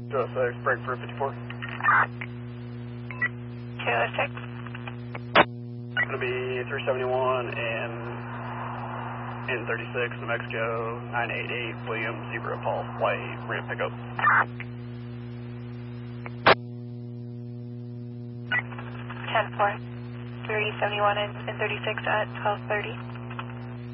206, break for 54. 206. It's going to be 371 and in 36, New Mexico, 988, William, Zebra, Paul, white, ramp pickup. 10-4. 371 and 36 at 12:30.